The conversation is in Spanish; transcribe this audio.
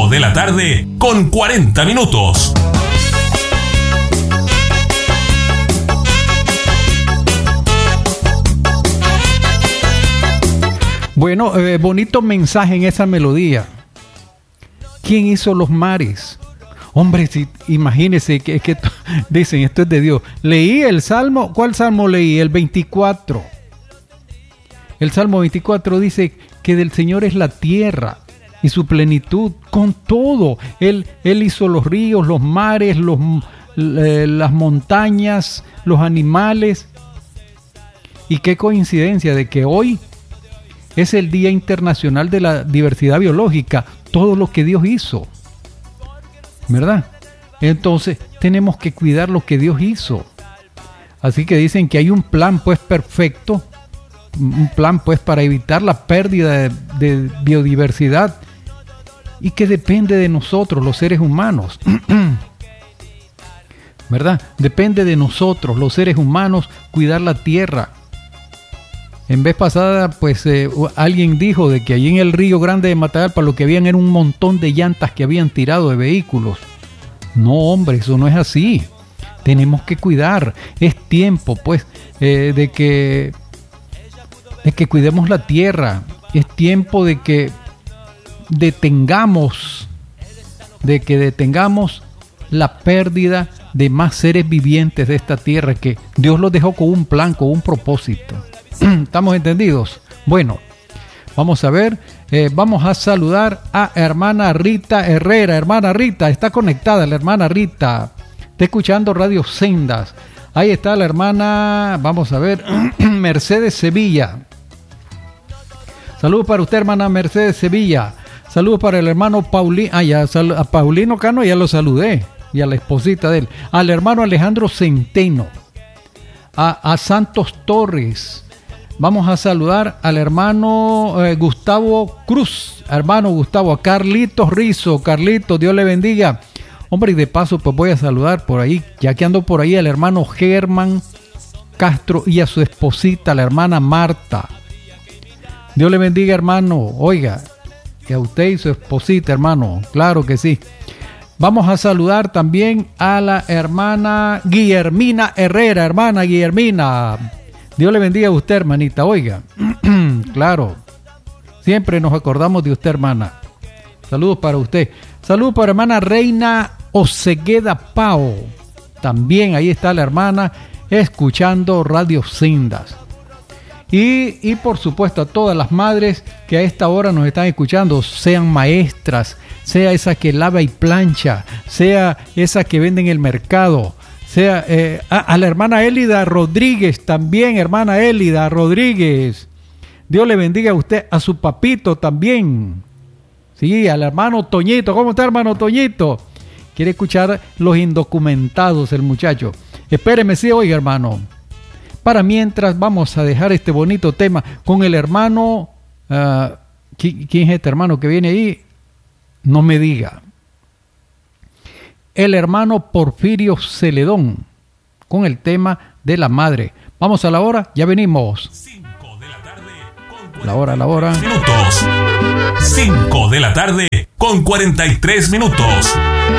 5 de la tarde con 40 minutos. Bueno, bonito mensaje en esa melodía. ¿Quién hizo los mares? Hombre, si, imagínense que dicen, esto es de Dios. Leí el Salmo, ¿cuál Salmo leí? El 24. El Salmo 24 dice que del Señor es la tierra y su plenitud, con todo. Él hizo los ríos, los mares, las montañas, los animales. Y qué coincidencia de que hoy es el Día Internacional de la Diversidad Biológica, todo lo que Dios hizo, ¿verdad? Entonces tenemos que cuidar lo que Dios hizo. Así que dicen que hay un plan pues perfecto, un plan pues para evitar la pérdida de biodiversidad y que depende de nosotros, los seres humanos, ¿verdad? Depende de nosotros, los seres humanos, cuidar la tierra. En vez pasada, pues alguien dijo de que allí en el Río Grande de Matagalpa lo que habían era un montón de llantas que habían tirado de vehículos. No, hombre, eso no es así. Tenemos que cuidar. Es tiempo, pues, de que cuidemos la tierra. Es tiempo de que detengamos la pérdida de más seres vivientes de esta tierra, que Dios los dejó con un plan, con un propósito. ¿Estamos entendidos? Bueno, vamos a ver, vamos a saludar a hermana Rita Herrera. Hermana Rita, está conectada la hermana Rita, está escuchando Radio Sendas. Ahí está la hermana, vamos a ver, Mercedes Sevilla. Saludos para usted, hermana Mercedes Sevilla. Saludos para el hermano Paulino, a Paulino Cano ya lo saludé, y a la esposita de él. Al hermano Alejandro Centeno, a Santos Torres. Vamos a saludar al hermano Gustavo Cruz, hermano Gustavo, a Carlitos Rizo. Carlitos, Dios le bendiga. Hombre, y de paso pues voy a saludar por ahí, ya que ando por ahí, al hermano Germán Castro y a su esposita, la hermana Marta. Dios le bendiga, hermano. Oiga, que a usted y su esposita, hermano, claro que sí. Vamos a saludar también a la hermana Guillermina Herrera. Hermana Guillermina, Dios le bendiga a usted, hermanita. Oiga, claro, siempre nos acordamos de usted, hermana. Saludos para usted. Saludos para hermana Reina Osegueda Pao. También ahí está la hermana escuchando Radio Sendas. Y por supuesto a todas las madres que a esta hora nos están escuchando, sean maestras, sea esa que lava y plancha, sea esa que vende en el mercado, sea a la hermana Élida Rodríguez también, hermana Élida Rodríguez. Dios le bendiga a usted, a su papito también. Sí, al hermano Toñito. ¿Cómo está, hermano Toñito? Quiere escuchar Los Indocumentados el muchacho. Espéreme, sí, oiga, hermano. Para mientras vamos a dejar este bonito tema con el hermano, ¿quién es este hermano que viene ahí? No me diga. El hermano Porfirio Celedón, con el tema de la madre. Vamos a la hora, ya venimos. 5 de la tarde con la hora. Minutos. 5 de la tarde con 43 minutos.